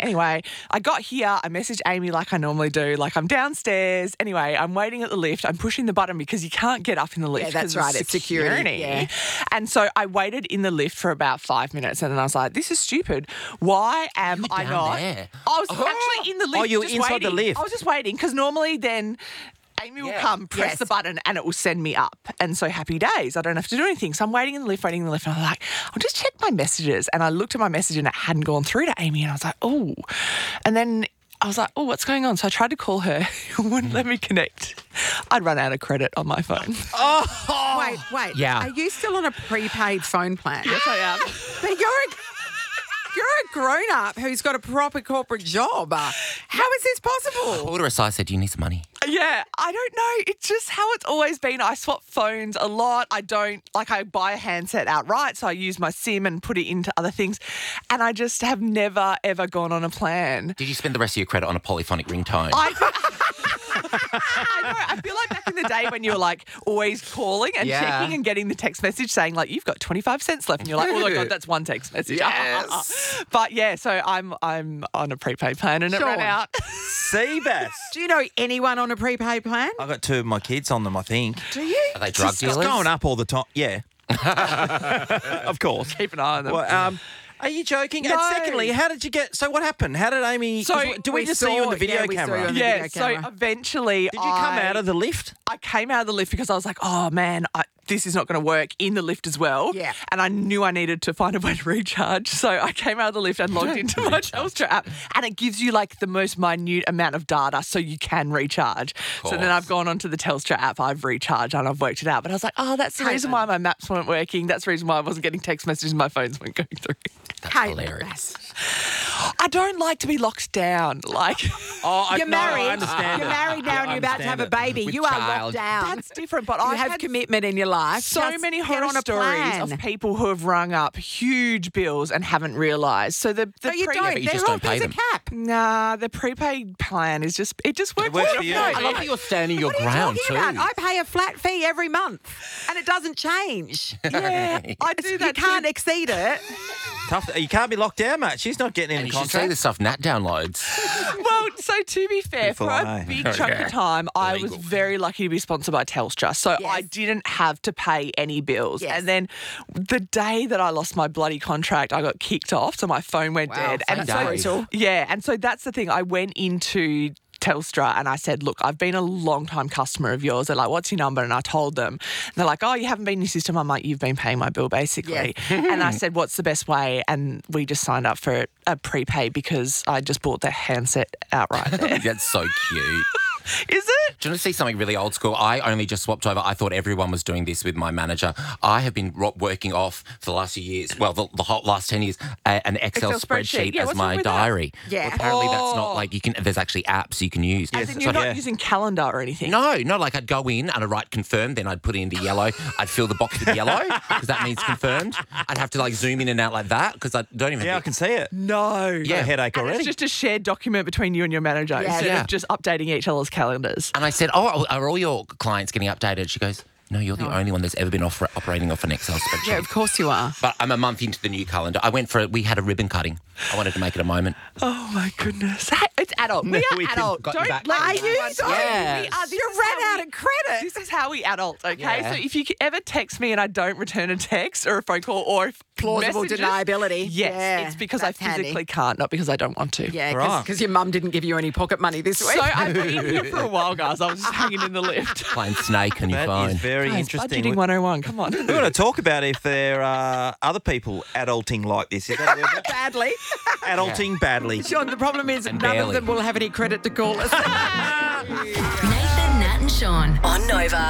Anyway, I got here. I messaged Amy like I normally do. Like, I'm downstairs. Anyway, I'm waiting at the lift. I'm pushing the button because you can't get up in the lift. Yeah, that's right. It's security. Yeah. And so I waited in the lift for about 5 minutes, and then I was like, this is stupid. Why am I not? There. I was actually in the lift. you were just inside the waiting. lift. I was just waiting because normally then Amy will come, press the button, and it will send me up. And so happy days. I don't have to do anything. So I'm waiting in the lift, and I'm like, I'll just check my messages. And I looked at my message, and it hadn't gone through to Amy. And I was like, oh. And then I was like, oh, what's going on? So I tried to call her. It wouldn't let me connect. I'd run out of credit on my phone. Wait. Yeah. Are you still on a prepaid phone plan? Yes, I am. But you're a grown-up who's got a proper corporate job. How is this possible? Order aside said, do you need some money? Yeah, I don't know. It's just how it's always been. I swap phones a lot. I buy a handset outright, so I use my SIM and put it into other things. And I just have never, ever gone on a plan. Did you spend the rest of your credit on a polyphonic ringtone? I know. I feel like back in the day when you were like always calling and checking and getting the text message saying like you've got 25 cents left, and you're like, oh my God, that's one text message. Yes. But yeah, so I'm on a prepaid plan and it ran out. Seabass. Do you know anyone on a prepaid plan? I got 2 of my kids on them, I think. Do you? Are they drug It's dealers? going up all the time. Yeah. Of course. Keep an eye on them. Well, are you joking? No. And secondly, how did you get... So what happened? How did Amy... So do we just see you on the video we saw camera? you on the yeah, video so camera. eventually Did you come out of the lift? I came out of the lift because I was like, oh man, this is not going to work in the lift as well. Yeah. And I knew I needed to find a way to recharge. So I came out of the lift and logged into my Telstra app, and it gives you like the most minute amount of data so you can recharge. So then I've gone onto the Telstra app, I've recharged and I've worked it out. But I was like, oh, that's the reason why my maps weren't working. That's the reason why I wasn't getting text messages and my phones weren't going through. That's hilarious. I don't like to be locked down. Like, You're married. I understand You're it. married now and you're about to have a baby. With You are child. locked down. that's different. But You I have had commitment in your life. so Just many get horror on a stories plan. of people who have rung up huge bills and haven't realised. So the No, you don't. but you They're just all don't pay piece of them. cap. Nah, the prepaid plan is just works. works for you. I love that you're standing your What are you ground talking too. about? I pay a flat fee every month, and it doesn't change. Yeah, I do that. You can't exceed it. Tough. You can't be locked down, mate. She's not getting And any you should see contract. the stuff Nat downloads. Well, so to be fair, for Beautiful, a eh? big chunk of time, I was very lucky to be sponsored by Telstra. So Yes. I didn't have to pay any bills. Yes. And then the day that I lost my bloody contract, I got kicked off. So my phone went dead. same And day. so, yeah. And so that's the thing. I went into Telstra and I said, look, I've been a long time customer of yours. They're like, what's your number? And I told them. And they're like, oh, you haven't been in your system. I'm like, you've been paying my bill basically. And I said, what's the best way? And we just signed up for a prepaid because I just bought the handset outright there. That's so cute. Is it? Do you want to see something really old school? I only just swapped over. I thought everyone was doing this with my manager. I have been working off for the last few years, well, the whole last 10 years, an Excel spreadsheet Yeah, as what's wrong my with that? diary. Yeah. Well, apparently that's not like you can, there's actually apps you can use. As in you're not using calendar or anything? No, like I'd go in and I'd write confirm, then I'd put it into yellow. I'd fill the box with yellow because that means confirmed. I'd have to like zoom in and out like that because I don't even Yeah, I have can see it. No. Got a headache And already. it's just a shared document between you and your manager instead Yeah. of just updating each other's calendars. And I said, oh, are all your clients getting updated? She goes, no, you're the only one that's ever been operating off an Excel spreadsheet. Yeah, of course you are. But I'm a month into the new calendar. We had a ribbon cutting. I wanted to make it a moment. Oh my goodness. Hey, it's adult. We are we can- adult. got Don't you back. let Are anyone you? tell Yes. we are. This You is ran how out we- of credit. This is how we adult, okay? Yeah. So if you ever text me and I don't return a text or a phone call or if Plausible messages, deniability. Yes, Yeah, it's because I that's handy. physically can't, not because I don't want to. Yeah, Right. because your mum didn't give you any pocket money this week. So I've been here for a while, guys. I was just hanging in the lift. Playing Snake on your That phone. is very Guys, interesting. Budgeting 101, come on. We want to talk about if there are other people adulting like this. Is that a Badly. adulting badly? Sean, the problem is And none barely. of them will have any credit to call us. Nathan, Nat and Sean on Nova.